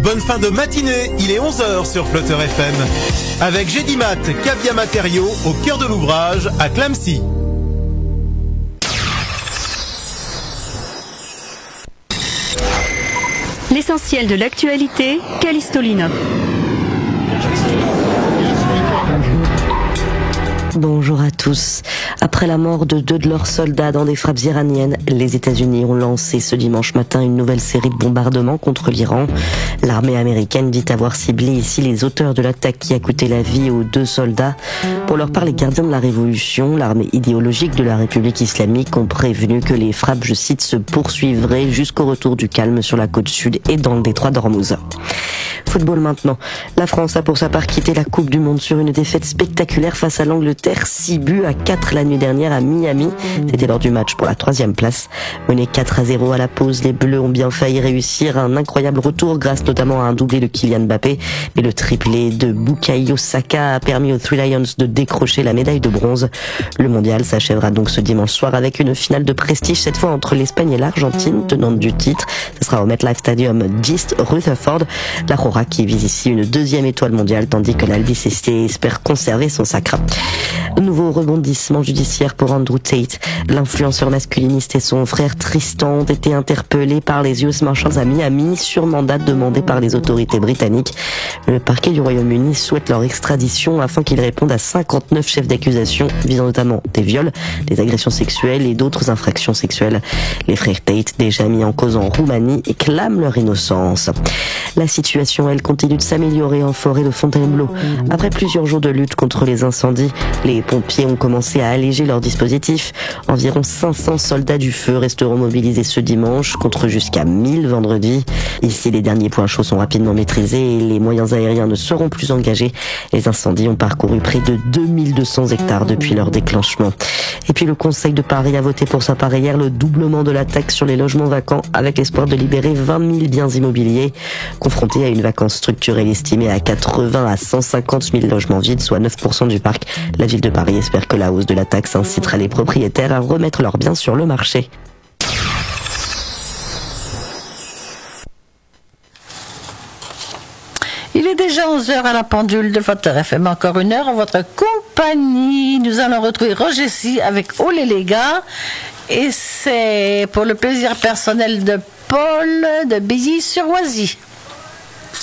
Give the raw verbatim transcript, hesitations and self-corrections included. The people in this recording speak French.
bonne fin de matinée, il est onze heures sur Flutter F M. Avec Gédimat, Cavia Matériaux, au cœur de l'ouvrage, à Clamecy. L'essentiel de l'actualité, Callisto Linov. Bonjour à tous. Après la mort de deux de leurs soldats dans des frappes iraniennes, les États-Unis ont lancé ce dimanche matin une nouvelle série de bombardements contre l'Iran. L'armée américaine dit avoir ciblé ici les auteurs de l'attaque qui a coûté la vie aux deux soldats. Pour leur part, les gardiens de la révolution, l'armée idéologique de la République islamique, ont prévenu que les frappes, je cite, se poursuivraient jusqu'au retour du calme sur la côte sud et dans le détroit d'Ormuz. Football maintenant. La France a pour sa part quitté la Coupe du Monde sur une défaite spectaculaire face à l'Angleterre, six buts à quatre la nuit dernière à Miami. C'était lors du match pour la troisième place. Menés quatre à zéro à la pause, les Bleus ont bien failli réussir un incroyable retour grâce notamment à un doublé de Kylian Mbappé. Et le triplé de Bukayo Saka a permis aux Three Lions de décrocher la médaille de bronze. Le mondial s'achèvera donc ce dimanche soir avec une finale de prestige, cette fois entre l'Espagne et l'Argentine, tenante du titre. Ce sera au MetLife Stadium d'East Rutherford. La Rora qui vise ici une deuxième étoile mondiale, tandis que l'Albiceleste espère conserver son sacre. Nouveau rebondissement judiciaire pour Andrew Tate. L'influenceur masculiniste et son frère Tristan ont été interpellés par les U S Marshals à Miami sur mandat demandé par les autorités britanniques. Le parquet du Royaume-Uni souhaite leur extradition afin qu'ils répondent à cinquante-neuf chefs d'accusation visant notamment des viols, des agressions sexuelles et d'autres infractions sexuelles. Les frères Tate, déjà mis en cause en Roumanie, clament leur innocence. La situation, elle, continue de s'améliorer en forêt de Fontainebleau. Après plusieurs jours de lutte contre les incendies, les pompiers ont commencé à alléger leur dispositif. Environ cinq cents soldats du feu resteront mobilisés ce dimanche, contre jusqu'à mille vendredi. Ici, les derniers points chauds sont rapidement maîtrisés et les moyens aériens ne seront plus engagés. Les incendies ont parcouru près de deux mille deux cents hectares depuis leur déclenchement. Et puis le Conseil de Paris a voté pour sa part hier le doublement de la taxe sur les logements vacants, avec l'espoir de libérer vingt mille biens immobiliers. Confrontés à une vacance structurelle estimée à quatre-vingts à cent cinquante mille logements vides, soit neuf pour cent du parc, la ville de Paris espère que la hausse de la taxe incitera les propriétaires à remettre leurs biens sur le marché. Il est déjà onze heures à la pendule de Flutter F M, encore une heure en votre compagnie. Nous allons retrouver Roger C avec Olé les gars. Et c'est pour le plaisir personnel de Paul de Billy-sur-Oisy.